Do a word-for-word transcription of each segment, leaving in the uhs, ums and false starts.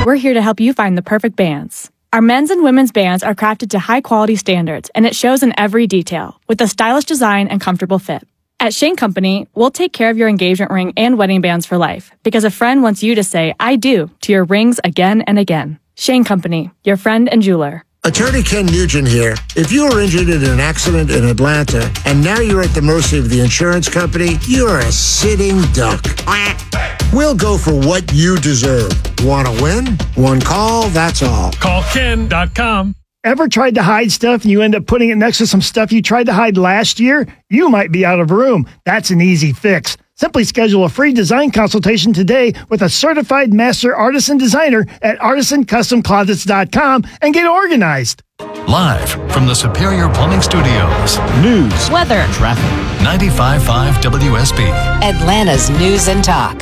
we're here to help you find the perfect bands. Our men's and women's bands are crafted to high-quality standards, and it shows in every detail, with a stylish design and comfortable fit. At Shane Company, we'll take care of your engagement ring and wedding bands for life, because a friend wants you to say, I do, to your rings again and again. Shane Company, your friend and jeweler. Attorney Ken Nugent here. If you were injured in an accident in Atlanta and now you're at the mercy of the insurance company, you're a sitting duck. We'll go for what you deserve. Want to win? One call, that's all. Call Ken dot com. Ever tried to hide stuff and you end up putting it next to some stuff you tried to hide last year? You might be out of room. That's an easy fix. Simply schedule a free design consultation today with a certified master artisan designer at artisan custom closets dot com and get organized. Live from the Superior Plumbing Studios. News, weather, traffic. ninety-five point five W S B. Atlanta's News and Talk.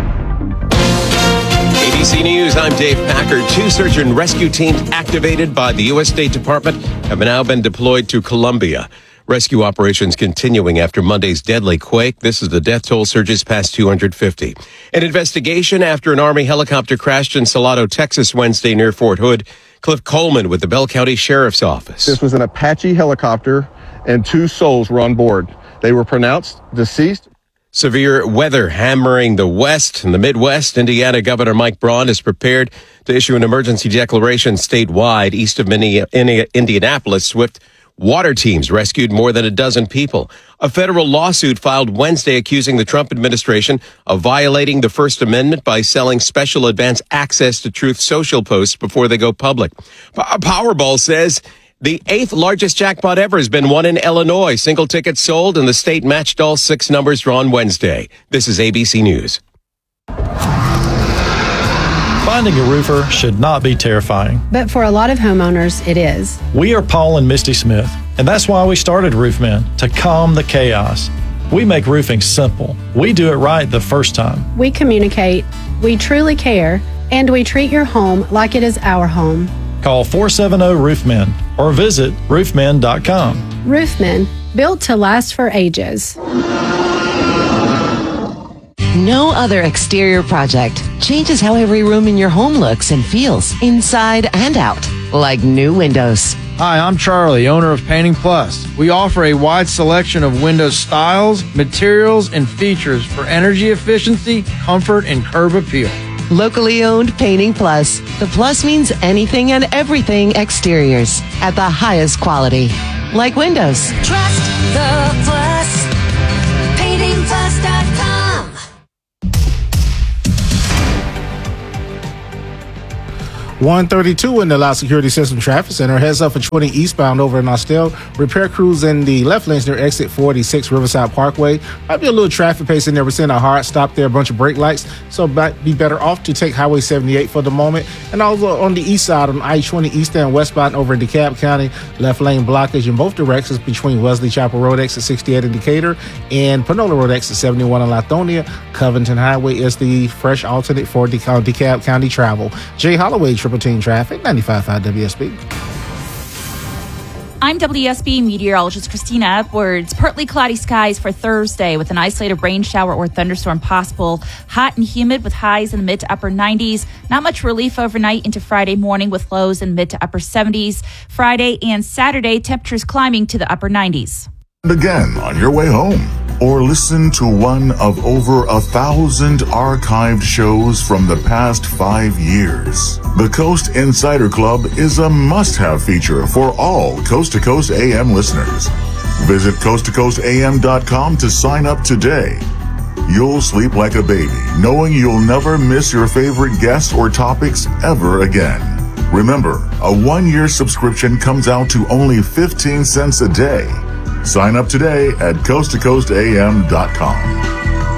A B C News, I'm Dave Packard. Two search and rescue teams activated by the U S State Department have now been deployed to Colombia. Rescue operations continuing after Monday's deadly quake. This is the death toll surges past two hundred fifty. An investigation after an Army helicopter crashed in Salado, Texas Wednesday near Fort Hood. Cliff Coleman with the Bell County Sheriff's Office. This was an Apache helicopter and two souls were on board. They were pronounced deceased. Severe weather hammering the West and the Midwest. Indiana Governor Mike Braun is prepared to issue an emergency declaration statewide. East of Indianapolis, Swift water teams rescued more than a dozen people. A federal lawsuit filed Wednesday accusing the Trump administration of violating the First Amendment by selling special advance access to Truth Social posts before they go public. Powerball says the eighth largest jackpot ever has been won in Illinois. Single tickets sold and the state matched all six numbers drawn Wednesday. This is A B C News. Finding a roofer should not be terrifying. But for a lot of homeowners, it is. We are Paul and Misty Smith, and that's why we started Roofmen, to calm the chaos. We make roofing simple. We do it right the first time. We communicate, we truly care, and we treat your home like it is our home. Call four seven zero Roofmen or visit roofmen dot com. Roofmen, built to last for ages. No other exterior project changes how every room in your home looks and feels, inside and out, like new windows. Hi, I'm Charlie, owner of Painting Plus. We offer a wide selection of window styles, materials, and features for energy efficiency, comfort, and curb appeal. Locally owned Painting Plus. The plus means anything and everything exteriors at the highest quality, like windows. Trust the Plus. painting plus dot com. one thirty-two in the La Security System Traffic Center. Heads up for twenty eastbound over in Austell. Repair crews in the left lanes near exit forty-six Riverside Parkway. Might be a little traffic pace in there. We're seeing a hard stop there, a bunch of brake lights. So might be better off to take Highway seventy-eight for the moment. And also on the east side on I twenty east and westbound over in DeKalb County. Left lane blockage in both directions between Wesley Chapel Road exit sixty-eight in Decatur and Panola Road exit seventy-one in Lithonia. Covington Highway is the fresh alternate for DeKalb, DeKalb County travel. Jay Holloway, Triple Team Traffic, ninety-five point five W S B. I'm W S B meteorologist Christina Edwards. Partly cloudy skies for Thursday with an isolated rain shower or thunderstorm possible. Hot and humid with highs in the mid to upper nineties. Not much relief overnight into Friday morning with lows in mid to upper seventies. Friday and Saturday, temperatures climbing to the upper nineties. Again on your way home, or listen to one of over a thousand archived shows from the past five years. The Coast Insider Club is a must-have feature for all Coast to Coast A M listeners. Visit coast to coast a m dot com to sign up today. You'll sleep like a baby, knowing you'll never miss your favorite guests or topics ever again. Remember, a one-year subscription comes out to only fifteen cents a day. Sign up today at coast to coast a m dot com.